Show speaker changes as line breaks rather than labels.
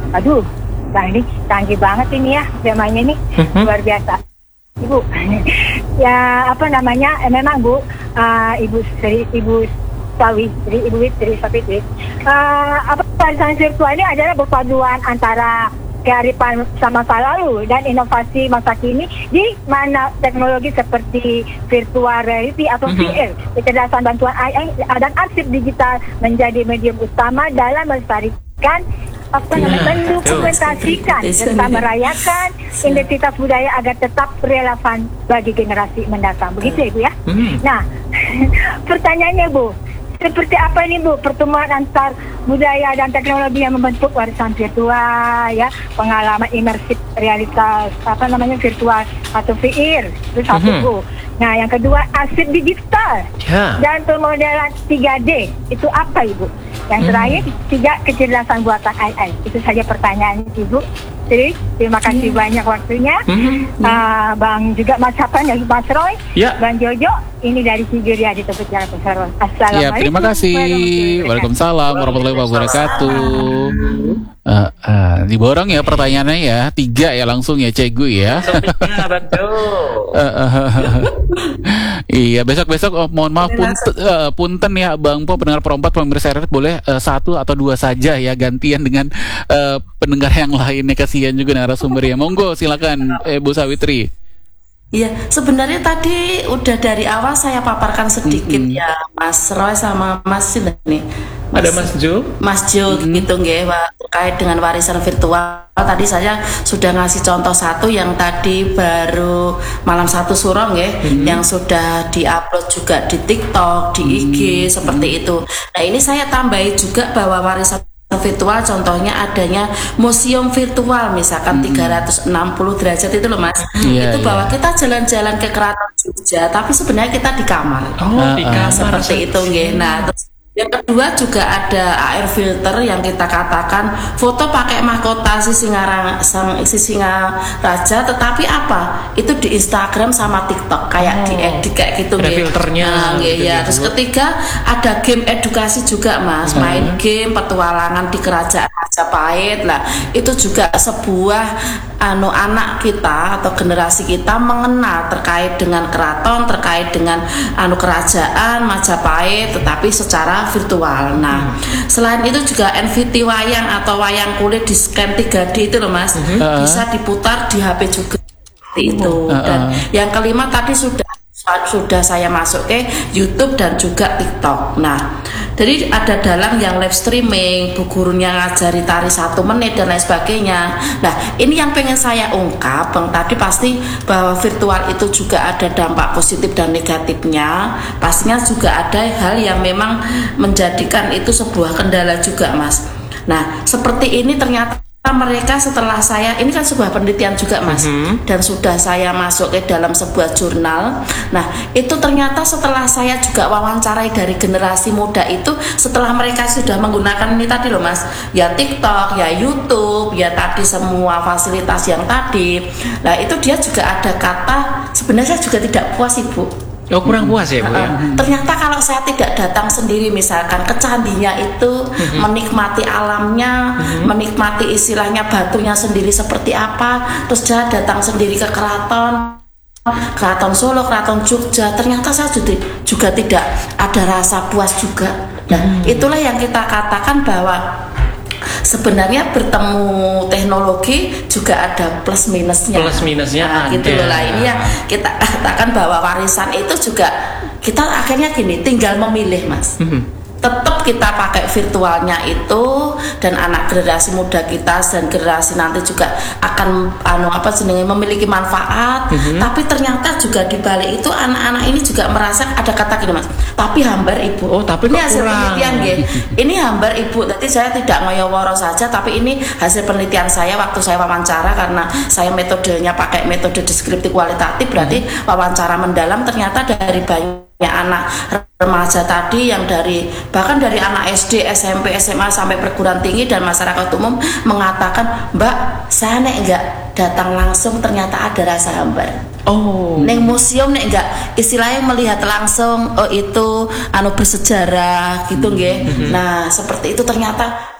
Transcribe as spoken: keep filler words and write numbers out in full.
Aduh, nah ini canggih banget ini ya zamannya ini,
Mhm.
luar biasa. Ibu, ya apa namanya? Eh, memang Bu, uh, Ibu Sri, Ibu Sawi, Sri, Ibu Witri, Sapitri. Uh, apa warisan virtual ini adalah perpaduan antara kearifan sama masa lalu dan inovasi masa kini, di mana teknologi seperti virtual reality atau
Mhm.
V R, kecerdasan bantuan A I dan arsip digital menjadi medium utama dalam melestarikan apa
Ya,
namanya
betul.
mendokumentasikan serta merayakan identitas budaya agar tetap relevan bagi generasi mendatang. Begitu ya Bu ya.
Hmm.
Nah, pertanyaannya Bu, seperti apa ini Bu pertemuan antar budaya dan teknologi yang membentuk warisan virtual ya, pengalaman imersif realitas apa namanya virtual atau V R itu satu
Mhm.
Bu. Nah yang kedua arsip digital
Ya.
dan pemodelan tiga D itu apa Ibu? Yang
Hmm.
terakhir tiga kecerdasan buatan A I. Itu saja pertanyaan Ibu. Jadi terima kasih banyak waktunya.
Mhm.
Ah, Bang juga Mas Hapan dan Mas Roy,
Ya.
Bang Jojo, ini dari Cigeria di Tepuk Jalan Pesawat. Assalamualaikum.
Ya, terima kasih. Waalaikumsalam warahmatullahi wabarakatuh. Uh, uh, diborong ya pertanyaannya ya, tiga ya langsung ya Cegu ya.
Topiknya betul.
Uh, uh, iya, besok-besok oh, mohon maaf punten, uh, punten ya Bang Po, pendengar perempat pemirsa R R boleh uh, satu atau dua saja ya, gantian dengan uh, pendengar yang lainnya, kasihan juga narasumber ya. Monggo silakan eh, Bu Sawitri.
Iya, sebenarnya tadi udah dari awal saya paparkan sedikit
Mm-mm.
ya Mas Roy sama Mas Sinta nih.
Ada Mas Jo.
Mas Jo gitu nggih, Pak, terkait dengan warisan virtual. Tadi saya sudah ngasih contoh satu yang tadi baru malam satu suro nggih, yang sudah diupload juga di TikTok, di I G seperti itu. Nah, ini saya tambahi juga bahwa warisan virtual contohnya adanya museum virtual misalkan tiga ratus enam puluh derajat itu loh Mas.
Iya,
Itu
iya.
bahwa kita jalan-jalan ke Keraton Jogja tapi sebenarnya kita di kamar.
Oh, di
Ah, ah.
Nah,
kamar.
seperti itu nggih. Nah, terus yang kedua juga ada A R filter yang kita katakan foto pakai mahkota si Singarang sang si Singaraja, tetapi apa? Itu di Instagram sama TikTok kayak
Oh.
diedit kayak gitu
Ada
nggih.
filternya
Nah, nggih,
gitu
ya.
ya,
Terus
Bu.
ketiga ada game edukasi juga Mas, main game petualangan di kerajaan Majapahit lah. Itu juga sebuah anu anak kita atau generasi kita mengenal terkait dengan keraton, terkait dengan anu kerajaan Majapahit, tetapi secara virtual. Nah, selain itu juga N V T wayang atau wayang kulit di scan tiga D itu loh Mas, bisa diputar di H P juga seperti itu. Dan yang kelima tadi sudah sudah saya masuk ke YouTube dan juga TikTok. Nah, jadi ada dalang yang live streaming, bu gurunya ngajari tari satu menit dan lain sebagainya. Nah, ini yang pengen saya ungkap, Bang. Tadi pasti bahwa virtual itu juga ada dampak positif dan negatifnya. Pastinya juga ada hal yang memang menjadikan itu sebuah kendala juga, Mas. Nah, seperti ini ternyata mereka setelah saya, ini kan sebuah penelitian juga Mas,
Mhm.
dan sudah saya masuk ke dalam sebuah jurnal. Nah, itu ternyata setelah saya juga wawancarai dari generasi muda itu, setelah mereka sudah menggunakan ini tadi loh Mas, ya TikTok, ya YouTube, ya tadi semua fasilitas yang tadi. Nah, itu dia juga ada kata, sebenarnya saya juga tidak puas Ibu.
Oh, kurang puas ya Bu ya.
Uh, ternyata kalau saya tidak datang sendiri misalkan ke candinya itu, menikmati alamnya, menikmati istilahnya batunya sendiri seperti apa, terus saya datang sendiri ke keraton Keraton Solo, Keraton Jogja, ternyata saya juga, juga tidak ada rasa puas juga. Nah, itulah yang kita katakan bahwa sebenarnya bertemu teknologi juga ada plus minusnya.
Plus minusnya
Nah, gitu
ada.
loh lah. Ini yang kita katakan bahwa warisan itu juga kita akhirnya gini, tinggal memilih Mas.
Mhm.
Tetap kita pakai virtualnya itu, dan anak generasi muda kita dan generasi nanti juga akan anu apa jenenge memiliki manfaat. Tapi ternyata juga di balik itu anak-anak ini juga merasa ada kata gini Mas, tapi hambar Ibu.
Oh, tapi
ini
kok
hasil
kurang.
penelitian nggih. Ini hambar Ibu. Tadi saya tidak ngoyo-woro saja, tapi ini hasil penelitian saya waktu saya wawancara, karena saya metodenya pakai metode deskriptif kualitatif, berarti wawancara mendalam. Ternyata dari banyak anak remaja tadi yang dari bahkan dari anak S D, S M P, S M A sampai perguruan tinggi dan masyarakat umum mengatakan, Mbak, saya nek enggak datang langsung ternyata ada rasa hambar.
Oh.
Neng museum nek enggak istilahnya melihat langsung, oh itu anu bersejarah gitu nggih. Nah, seperti itu ternyata